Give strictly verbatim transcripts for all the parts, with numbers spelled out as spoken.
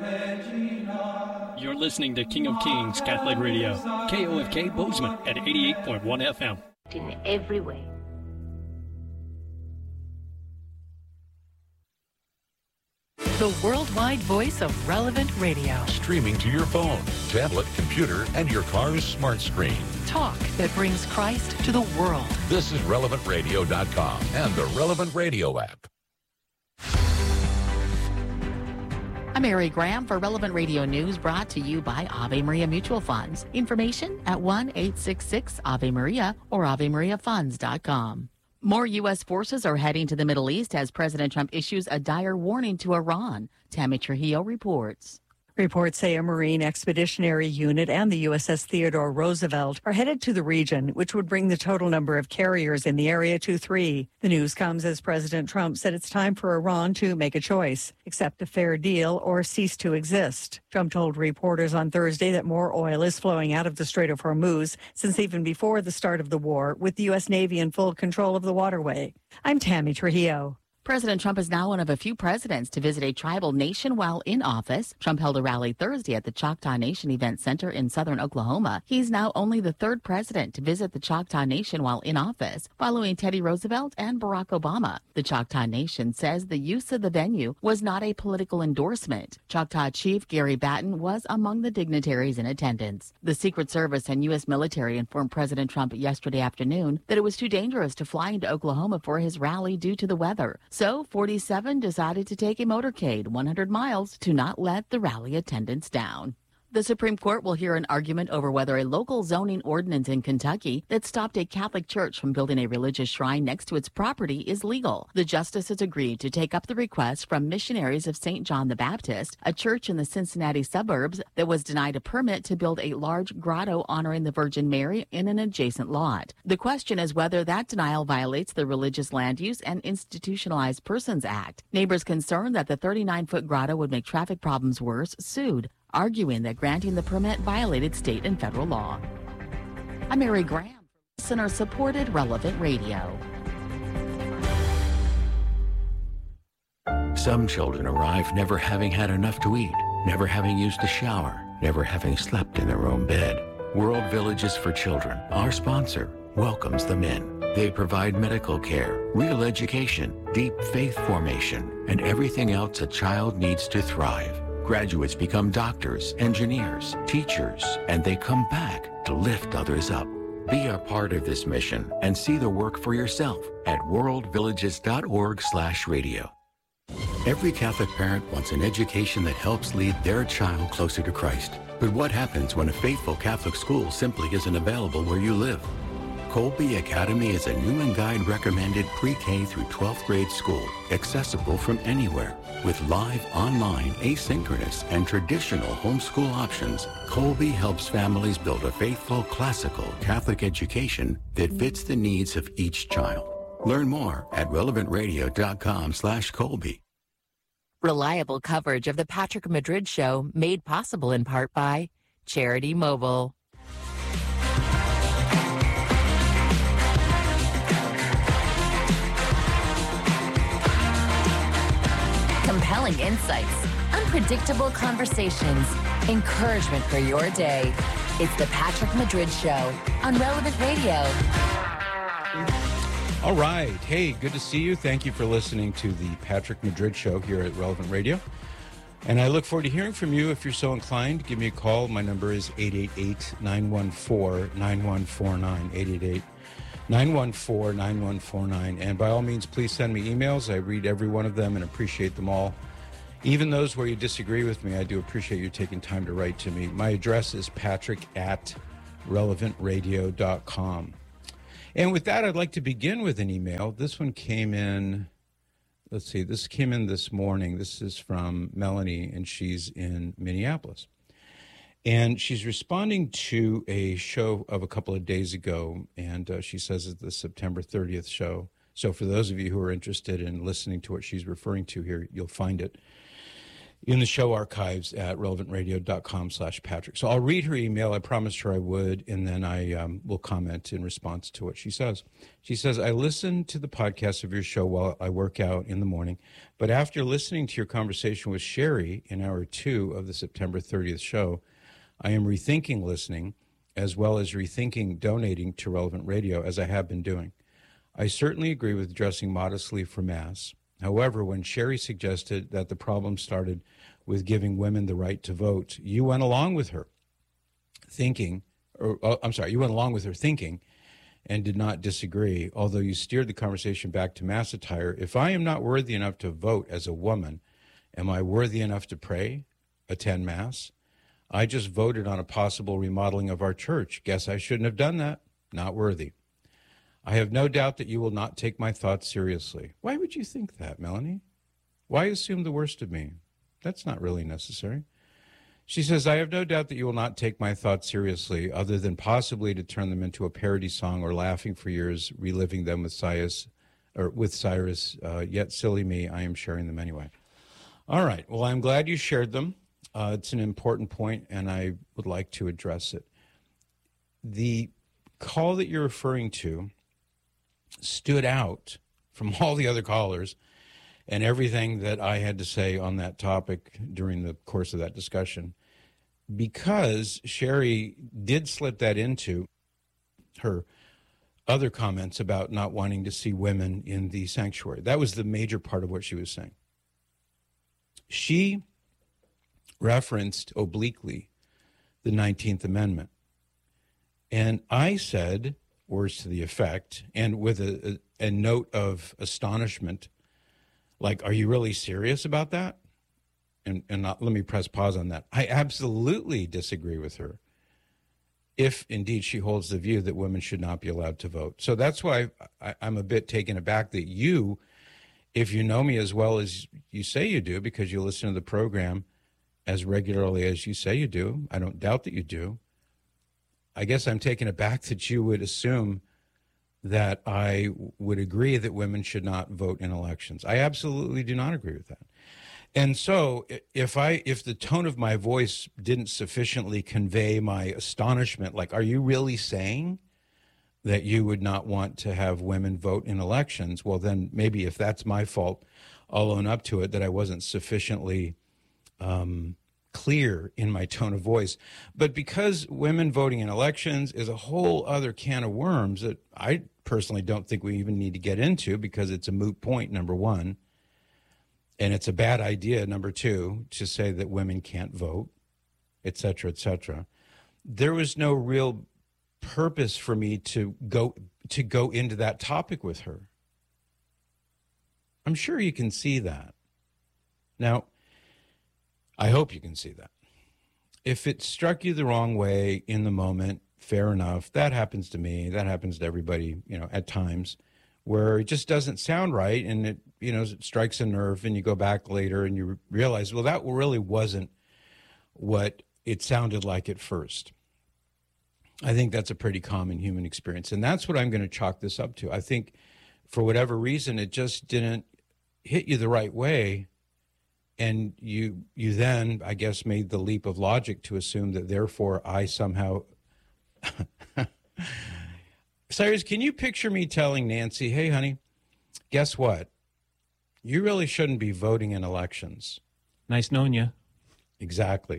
You're listening to King of Kings Catholic Radio, K O F K Bozeman at eighty-eight point one F M. In every way. The worldwide voice of Relevant Radio. Streaming to your phone, tablet, computer, and your car's smart screen. Talk that brings Christ to the world. This is relevant radio dot com and the Relevant Radio app. I'm Mary Graham for Relevant Radio News, brought to you by Ave Maria Mutual Funds. Information at one eight six six Ave Maria or ave maria funds dot com. More U S forces are heading to the Middle East as President Trump issues a dire warning to Iran. Tammy Trujillo reports. Reports say a Marine Expeditionary Unit and the U S S Theodore Roosevelt are headed to the region, which would bring the total number of carriers in the area to three. The news comes as President Trump said it's time for Iran to make a choice, accept a fair deal or cease to exist. Trump told reporters on Thursday that more oil is flowing out of the Strait of Hormuz since even before the start of the war, with the U S Navy in full control of the waterway. I'm Tammy Trujillo. President Trump is now one of a few presidents to visit a tribal nation while in office. Trump held a rally Thursday at the Choctaw Nation Event Center in southern Oklahoma. He's now only the third president to visit the Choctaw Nation while in office, following Teddy Roosevelt and Barack Obama. The Choctaw Nation says the use of the venue was not a political endorsement. Choctaw Chief Gary Batten was among the dignitaries in attendance. The Secret Service and U S military informed President Trump yesterday afternoon that it was too dangerous to fly into Oklahoma for his rally due to the weather. So forty-seven decided to take a motorcade one hundred miles to not let the rally attendance down. The Supreme Court will hear an argument over whether a local zoning ordinance in Kentucky that stopped a Catholic church from building a religious shrine next to its property is legal. The justices agreed to take up the request from Missionaries of Saint John the Baptist, a church in the Cincinnati suburbs that was denied a permit to build a large grotto honoring the Virgin Mary in an adjacent lot. The question is whether that denial violates the Religious Land Use and Institutionalized Persons Act. Neighbors concerned that the thirty-nine-foot grotto would make traffic problems worse sued, arguing that granting the permit violated state and federal law. I'm Mary Graham, listener-supported Relevant Radio. Some children arrive never having had enough to eat, never having used a shower, never having slept in their own bed. World Villages for Children, our sponsor, welcomes them in. They provide medical care, real education, deep faith formation, and everything else a child needs to thrive. Graduates become doctors, engineers, teachers, and they come back to lift others up. Be a part of this mission and see the work for yourself at world villages dot org slash radio. Every Catholic parent wants an education that helps lead their child closer to Christ. But what happens when a faithful Catholic school simply isn't available where you live? Colby Academy is a Newman Guide recommended pre-K through twelfth grade school, accessible from anywhere. With live, online, asynchronous, and traditional homeschool options, Colby helps families build a faithful, classical Catholic education that fits the needs of each child. Learn more at relevant radio dot com slash Colby. Reliable coverage of the Patrick Madrid Show, made possible in part by Charity Mobile. Compelling insights, unpredictable conversations, encouragement for your day. It's the Patrick Madrid Show on Relevant Radio. All right. Hey, good to see you. Thank you for listening to the Patrick Madrid Show here at Relevant Radio. And I look forward to hearing from you. If you're so inclined, give me a call. My number is eight eight eight, nine one four, nine one four nine, eight eight eight, nine one four, nine one four nine. And by all means, please send me emails. I read every one of them and appreciate them all. Even those where you disagree with me, I do appreciate you taking time to write to me. My address is patrick at relevant radio dot com. And with that, I'd like to begin with an email. This one came in, let's see, this came in this morning. This is from Melanie, and she's in Minneapolis. And she's responding to a show of a couple of days ago, and uh, she says it's the September thirtieth show. So for those of you who are interested in listening to what she's referring to here, you'll find it. in the show archives at relevant radio dot com slash Patrick. So I'll read her email. I promised her I would, and then I um, will comment in response to what she says. She says, I listen to the podcast of your show while I work out in the morning, but after listening to your conversation with Sherry in hour two of the September thirtieth show, I am rethinking listening as well as rethinking donating to Relevant Radio, as I have been doing. I certainly agree with dressing modestly for Mass. However, when Sherry suggested that the problem started with giving women the right to vote, you went along with her thinking, or uh, I'm sorry, you went along with her thinking and did not disagree, although you steered the conversation back to Mass attire. If I am not worthy enough to vote as a woman, am I worthy enough to pray, attend Mass? I just voted on a possible remodeling of our church. Guess I shouldn't have done that. Not worthy. I have no doubt that you will not take my thoughts seriously. Why would you think that, Melanie? Why assume the worst of me? That's not really necessary. She says, I have no doubt that you will not take my thoughts seriously, other than possibly to turn them into a parody song or laughing for years, reliving them with Cyrus, or with Cyrus. Uh, yet, silly me, I am sharing them anyway. All right. Well, I'm glad you shared them. Uh, it's an important point, and I would like to address it. The call that you're referring to stood out from all the other callers and everything that I had to say on that topic during the course of that discussion, because Sherry did slip that into her other comments about not wanting to see women in the sanctuary. That was the major part of what she was saying. She referenced obliquely the nineteenth Amendment. And I said, words to the effect, and with a, a, a note of astonishment, like, are you really serious about that? And, and not, let me press pause on that. I absolutely disagree with her, if indeed she holds the view that women should not be allowed to vote. So that's why I, I'm a bit taken aback that you, if you know me as well as you say you do, because you listen to the program as regularly as you say you do, I don't doubt that you do, I guess I'm taken aback that you would assume that I would agree that women should not vote in elections. I absolutely do not agree with that. And so if I if the tone of my voice didn't sufficiently convey my astonishment, like, are you really saying that you would not want to have women vote in elections? Well, then maybe if that's my fault, I'll own up to it, that I wasn't sufficiently um, clear in my tone of voice. But because women voting in elections is a whole other can of worms that I personally don't think we even need to get into, because it's a moot point, number one. And it's a bad idea, number two, to say that women can't vote, et cetera, et cetera. There was no real purpose for me to go to go into that topic with her. I'm sure you can see that. Now, I hope you can see that. If it struck you the wrong way in the moment, fair enough. That happens to me. That happens to everybody, you know, at times, where it just doesn't sound right, and it, you know, it strikes a nerve, and you go back later and you realize, well, that really wasn't what it sounded like at first. I think that's a pretty common human experience, and that's what I'm going to chalk this up to. I think for whatever reason, it just didn't hit you the right way, and you you then, I guess, made the leap of logic to assume that therefore I somehow... Cyrus, can you picture me telling Nancy, hey, honey, guess what? You really shouldn't be voting in elections. Nice knowing you. Exactly.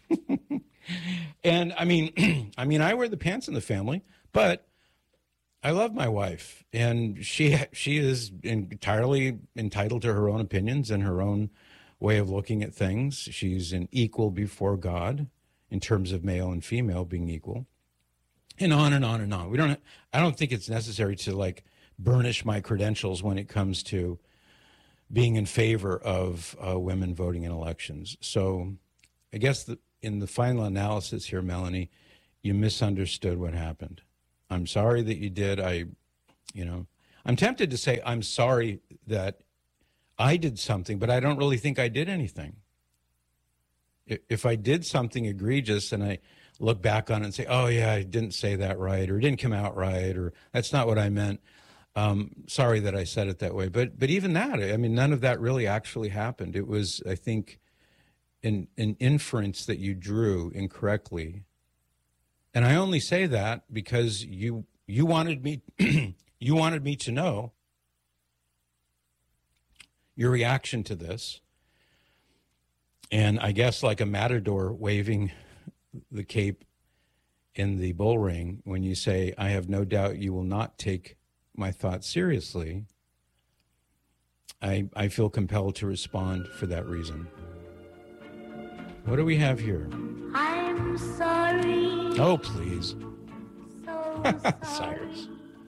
And I mean, I mean, I wear the pants in the family, but I love my wife, and she she is entirely entitled to her own opinions and her own way of looking at things. She's an equal before God in terms of male and female being equal. And on and on and on. We don't. I don't think it's necessary to like burnish my credentials when it comes to being in favor of uh, women voting in elections. So, I guess the, in the final analysis here, Melanie, you misunderstood what happened. I'm sorry that you did. I, you know, I'm tempted to say I'm sorry that I did something, but I don't really think I did anything. If I did something egregious and I look back on it and say, oh, yeah, I didn't say that right, or it didn't come out right, or that's not what I meant. Um, sorry that I said it that way. But but even that, I mean, none of that really actually happened. It was, I think, an, an inference that you drew incorrectly. And I only say that because you you wanted me you wanted me to know your reaction to this. And I guess like a matador waving the cape in the bull ring, when you say, I have no doubt you will not take my thoughts seriously, I, I feel compelled to respond for that reason. What do we have here? I'm sorry. Oh, please. So Cyrus.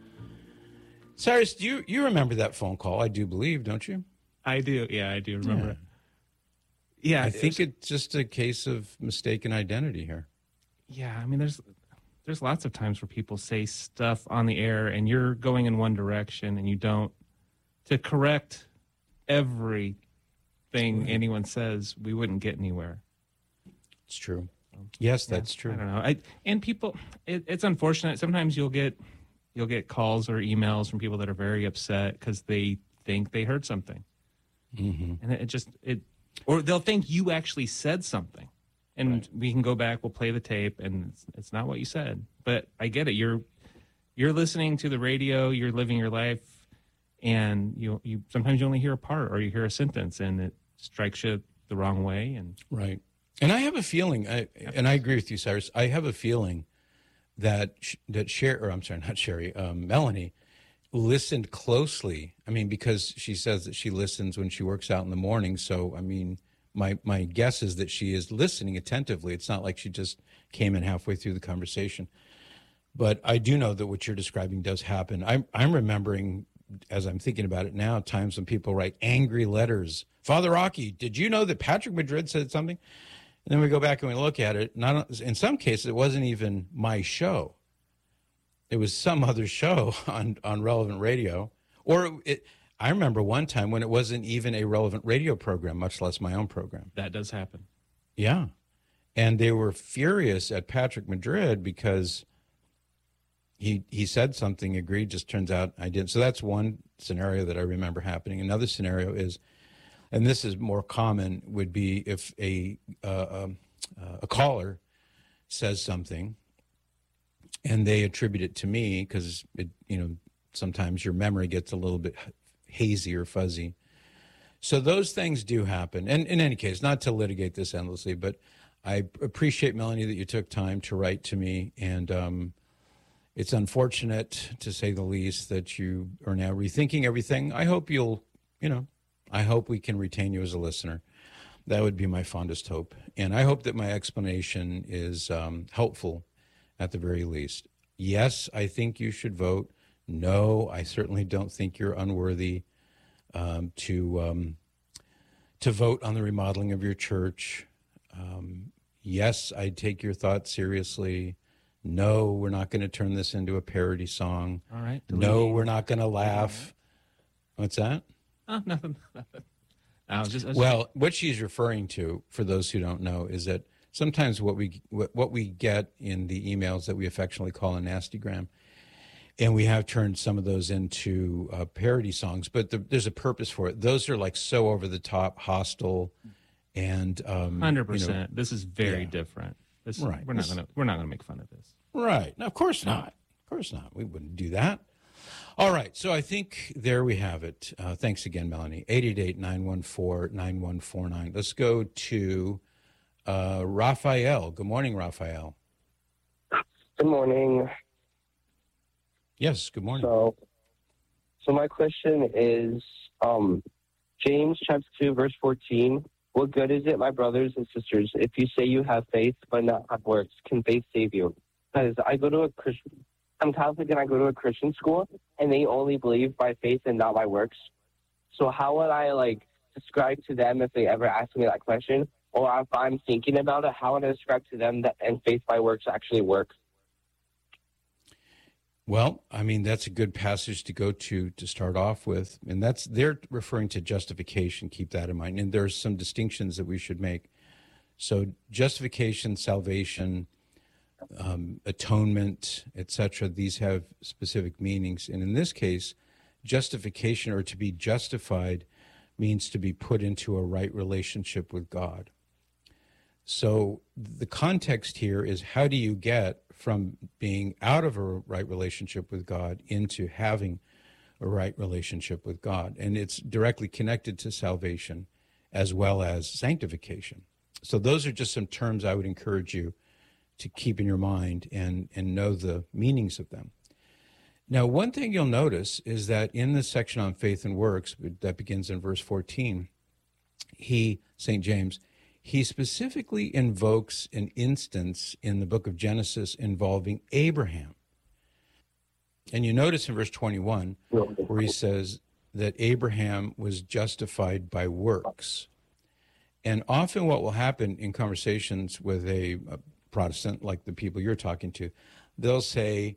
Cyrus, do you, you remember that phone call? I do believe, don't you? I do. Yeah, I do remember Yeah. it. Yeah. I it think was- it's just a case of mistaken identity here. Yeah, I mean, there's there's lots of times where people say stuff on the air and you're going in one direction and you don't. To correct everything Right. anyone says, we wouldn't get anywhere. It's true. Yes, Yeah, that's true. I don't know. I, and people, it, it's unfortunate. Sometimes you'll get you'll get calls or emails from people that are very upset because they think they heard something, Mm-hmm. and it, it just it, or they'll think you actually said something, and Right. we can go back, we'll play the tape, and it's, it's not what you said. But I get it. You're you're listening to the radio. You're living your life, and you you sometimes you only hear a part or you hear a sentence, and it strikes you the wrong way. And Right. And I have a feeling, I, and I agree with you, Cyrus, I have a feeling that sh- that Sherry, or I'm sorry, not Sherry, um, Melanie, listened closely. I mean, because she says that she listens when she works out in the morning. So, I mean, my my guess is that she is listening attentively. It's not like she just came in halfway through the conversation. But I do know that what you're describing does happen. I'm I'm remembering, as I'm thinking about it now, times when people write angry letters. Father Rocky, did you know that Patrick Madrid said something? And then we go back and we look at it. Not in some cases, it wasn't even my show. It was some other show on, on Relevant Radio. Or it, I remember one time when it wasn't even a Relevant Radio program, much less my own program. that does happen. Yeah. And they were furious at Patrick Madrid because he he said something egregious. Turns out I didn't. So that's one scenario that I remember happening. Another scenario is, and this is more common, would be if a uh, um, uh, a caller says something and they attribute it to me because it, you know, sometimes your memory gets a little bit hazy or fuzzy. So those things do happen. And in any case, not to litigate this endlessly, but I appreciate, Melanie, that you took time to write to me. And um, it's unfortunate, to say the least, that you are now rethinking everything. I hope you'll, you know, I hope we can retain you as a listener. That would be my fondest hope. And I hope that my explanation is um, helpful at the very least. Yes, I think you should vote. No, I certainly don't think you're unworthy um, to um, to vote on the remodeling of your church. Um, yes, I take your thoughts seriously. No, we're not going to turn this into a parody song. All right. No, we're not going to laugh. What's that? Oh, nothing. Nothing. I was just, I was Well, what she's referring to, for those who don't know, is that sometimes what we what what we get in the emails that we affectionately call a nastygram, and we have turned some of those into uh, parody songs, but the, there's a purpose for it. Those are like so over the top, hostile, and um, Hundred you know, percent. This is very yeah. different. This, Right. We're not This- gonna. We're not gonna make fun of this. Right. No, of course not. Of course not. We wouldn't do that. All right. So I think there we have it. Uh, thanks again, Melanie. eight eight eight, nine one four, nine one four nine. Let's go to uh, Raphael. Good morning, Raphael. Good morning. Yes, good morning. So, so my question is, um, James chapter two, verse fourteen. What good is it, my brothers and sisters, if you say you have faith but not have works? Can faith save you? Because I go to a Christian, I'm Catholic and I go to a Christian school, and they only believe by faith and not by works. So how would I like describe to them if they ever ask me that question, or if I'm thinking about it, how would I describe to them that and faith by works actually works? Well, I mean, that's a good passage to go to to start off with. And that's, they're referring to justification. Keep that in mind. And there's some distinctions that we should make. So justification, salvation, um, atonement, et cetera, these have specific meanings. And in this case, justification, or to be justified, means to be put into a right relationship with God. So the context here is, how do you get from being out of a right relationship with God into having a right relationship with God? And it's directly connected to salvation as well as sanctification. So those are just some terms I would encourage you to keep in your mind and, and know the meanings of them. Now, one thing you'll notice is that in this section on faith and works, that begins in verse fourteen, he, Saint James, he specifically invokes an instance in the book of Genesis involving Abraham. And you notice in verse twenty-one where he says that Abraham was justified by works. And often what will happen in conversations with a, a Protestant, like the people you're talking to, they'll say,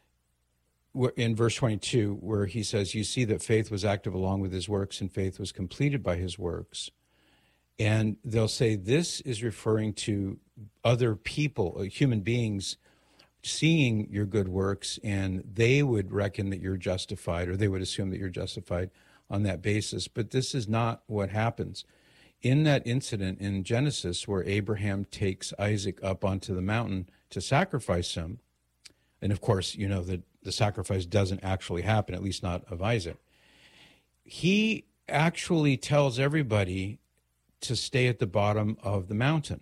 in verse twenty-two, where he says, you see that faith was active along with his works, and faith was completed by his works. And they'll say this is referring to other people, human beings, seeing your good works, and they would reckon that you're justified, or they would assume that you're justified on that basis. But this is not what happens. In that incident in Genesis where Abraham takes Isaac up onto the mountain to sacrifice him, and of course, you know that the sacrifice doesn't actually happen, at least not of Isaac, he actually tells everybody to stay at the bottom of the mountain.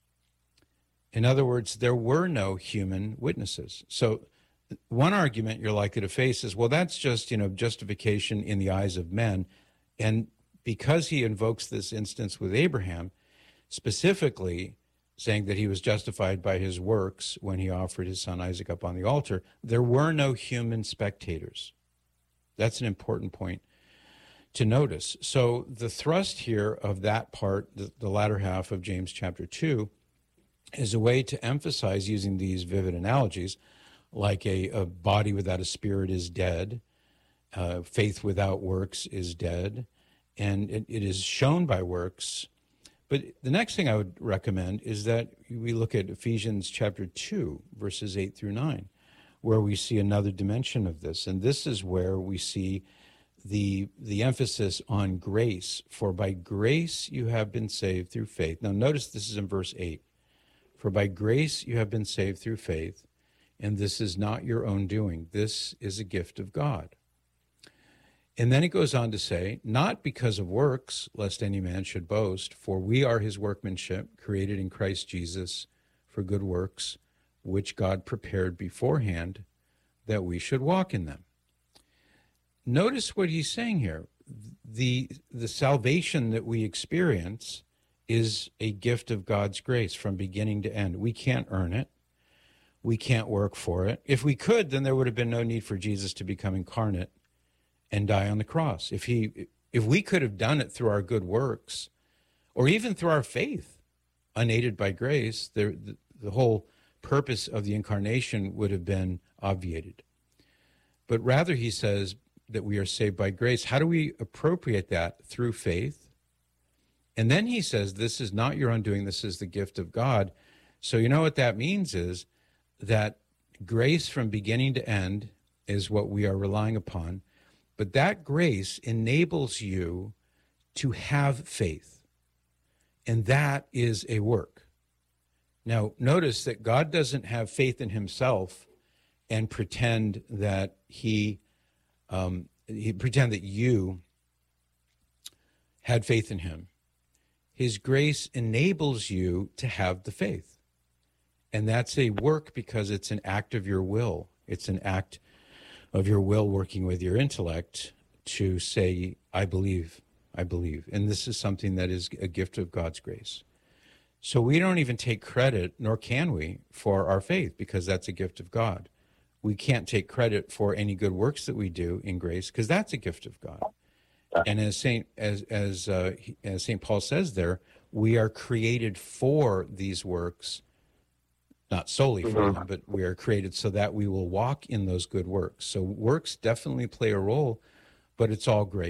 In other words, there were no human witnesses. So one argument you're likely to face is, well, that's just, you know, justification in the eyes of men. And because he invokes this instance with Abraham, specifically saying that he was justified by his works when he offered his son Isaac up on the altar, there were no human spectators. That's an important point to notice. So the thrust here of that part, the, the latter half of James chapter two, is a way to emphasize, using these vivid analogies, like a, a body without a spirit is dead, uh, faith without works is dead, and it, it is shown by works. But the next thing I would recommend is that we look at Ephesians chapter two, verses eight through nine, where we see another dimension of this. And this is where we see the, the emphasis on grace. For by grace you have been saved through faith. Now notice this is in verse eight. For by grace you have been saved through faith, and this is not your own doing. This is a gift of God. And then it goes on to say, not because of works, lest any man should boast, for we are his workmanship, created in Christ Jesus for good works, which God prepared beforehand that we should walk in them. Notice what he's saying here. The, the salvation that we experience is a gift of God's grace from beginning to end. We can't earn it. We can't work for it. If we could, then there would have been no need for Jesus to become incarnate and die on the cross. If he, if we could have done it through our good works, or even through our faith, unaided by grace, the, the, the whole purpose of the incarnation would have been obviated. But rather, he says that we are saved by grace. How do we appropriate that? Through faith. And then he says, this is not your undoing, this is the gift of God. So you know what that means is that grace from beginning to end is what we are relying upon. But that grace enables you to have faith. And that is a work. Now, notice that God doesn't have faith in himself and pretend that he, um, he pretend that you had faith in him. His grace enables you to have the faith. And that's a work because it's an act of your will. It's an act of your will working with your intellect to say, I believe, I believe. And this is something that is a gift of God's grace. So we don't even take credit, nor can we, for our faith, because that's a gift of God. We can't take credit for any good works that we do in grace, because that's a gift of God. And as Saint as as uh, as Saint Paul says there, we are created for these works, not solely for mm-hmm. them, but we are created so that we will walk in those good works. So works definitely play a role, but it's all grace.